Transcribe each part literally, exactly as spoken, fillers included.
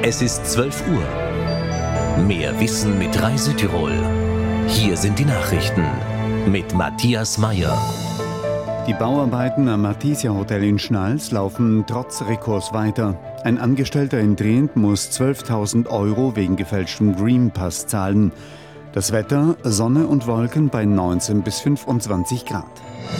Es ist zwölf Uhr. Mehr Wissen mit Rai Südtirol. Hier sind die Nachrichten mit Matthias Meyer. Die Bauarbeiten am Artesia Hotel in Schnals laufen trotz Rekurs weiter. Ein Angestellter in Trient muss zwölftausend Euro wegen gefälschtem Green Pass zahlen. Das Wetter: Sonne und Wolken bei neunzehn bis fünfundzwanzig Grad.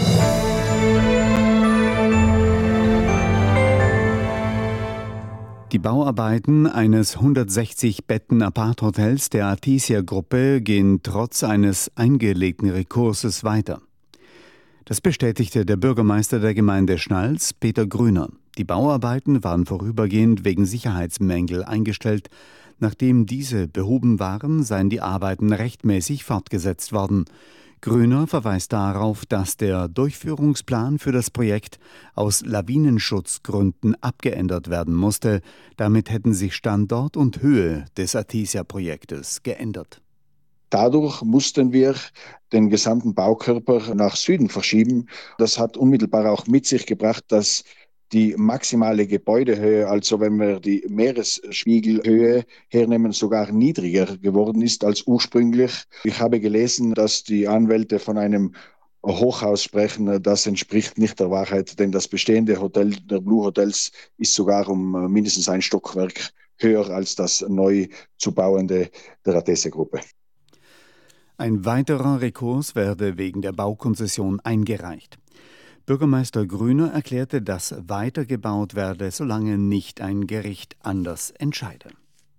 Die Bauarbeiten eines hundertsechzig Betten Apart-Hotels der Artesia-Gruppe gehen trotz eines eingelegten Rekurses weiter. Das bestätigte der Bürgermeister der Gemeinde Schnals, Peter Grüner. Die Bauarbeiten waren vorübergehend wegen Sicherheitsmängel eingestellt. Nachdem diese behoben waren, seien die Arbeiten rechtmäßig fortgesetzt worden. Grüner verweist darauf, dass der Durchführungsplan für das Projekt aus Lawinenschutzgründen abgeändert werden musste. Damit hätten sich Standort und Höhe des Artesia-Projektes geändert. Dadurch mussten wir den gesamten Baukörper nach Süden verschieben. Das hat unmittelbar auch mit sich gebracht, dass die maximale Gebäudehöhe, also wenn wir die Meeresspiegelhöhe hernehmen, sogar niedriger geworden ist als ursprünglich. Ich habe gelesen, dass die Anwälte von einem Hochhaus sprechen. Das entspricht nicht der Wahrheit, denn das bestehende Hotel der Blue Hotels ist sogar um mindestens ein Stockwerk höher als das neu zu bauende der Artesia-Gruppe. Ein weiterer Rekurs werde wegen der Baukonzession eingereicht. Bürgermeister Grüner erklärte, dass weitergebaut werde, solange nicht ein Gericht anders entscheide.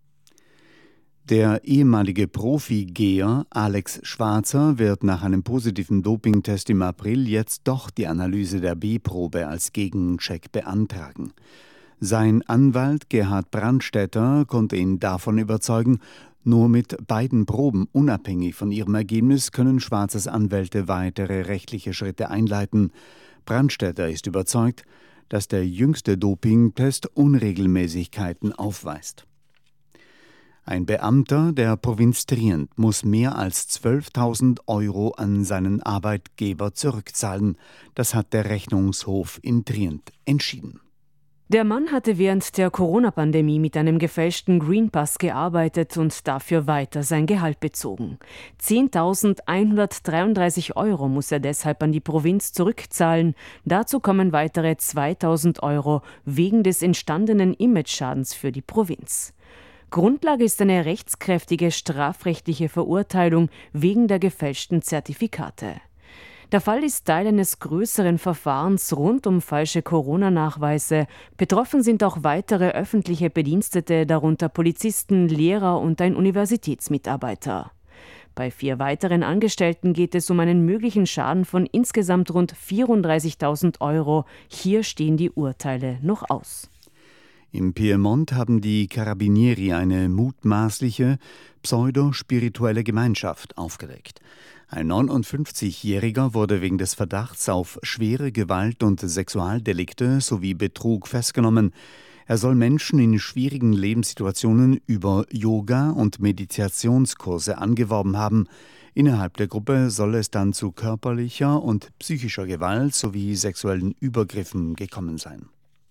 Der ehemalige Profi-Geher Alex Schwarzer wird nach einem positiven Dopingtest im April jetzt doch die Analyse der B-Probe als Gegencheck beantragen. Sein Anwalt Gerhard Brandstätter konnte ihn davon überzeugen, nur mit beiden Proben unabhängig von ihrem Ergebnis können Schwarzers Anwälte weitere rechtliche Schritte einleiten. Brandstätter ist überzeugt, dass der jüngste Dopingtest Unregelmäßigkeiten aufweist. Ein Beamter der Provinz Trient muss mehr als zwölftausend Euro an seinen Arbeitgeber zurückzahlen. Das hat der Rechnungshof in Trient entschieden. Der Mann hatte während der Corona-Pandemie mit einem gefälschten Green Pass gearbeitet und dafür weiter sein Gehalt bezogen. zehntausendeinhundertdreiunddreißig Euro muss er deshalb an die Provinz zurückzahlen. Dazu kommen weitere zweitausend Euro wegen des entstandenen Imageschadens für die Provinz. Grundlage ist eine rechtskräftige strafrechtliche Verurteilung wegen der gefälschten Zertifikate. Der Fall ist Teil eines größeren Verfahrens rund um falsche Corona-Nachweise. Betroffen sind auch weitere öffentliche Bedienstete, darunter Polizisten, Lehrer und ein Universitätsmitarbeiter. Bei vier weiteren Angestellten geht es um einen möglichen Schaden von insgesamt rund vierunddreißigtausend Euro. Hier stehen die Urteile noch aus. Im Piemont haben die Carabinieri eine mutmaßliche pseudo-spirituelle Gemeinschaft aufgedeckt. Ein neunundfünfzigjähriger wurde wegen des Verdachts auf schwere Gewalt- und Sexualdelikte sowie Betrug festgenommen. Er soll Menschen in schwierigen Lebenssituationen über Yoga- und Meditationskurse angeworben haben. Innerhalb der Gruppe soll es dann zu körperlicher und psychischer Gewalt sowie sexuellen Übergriffen gekommen sein.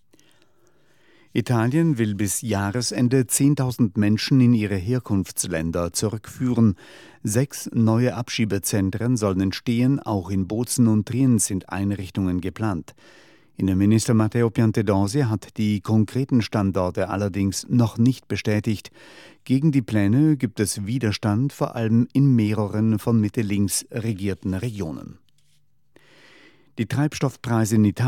Italien will bis Jahresende zehntausend Menschen in ihre Herkunftsländer zurückführen. Sechs neue Abschiebezentren sollen entstehen, auch in Bozen und Trient sind Einrichtungen geplant. Innenminister Matteo Piantedosi hat die konkreten Standorte allerdings noch nicht bestätigt. Gegen die Pläne gibt es Widerstand, vor allem in mehreren von Mitte-links regierten Regionen. Die Treibstoffpreise in Italien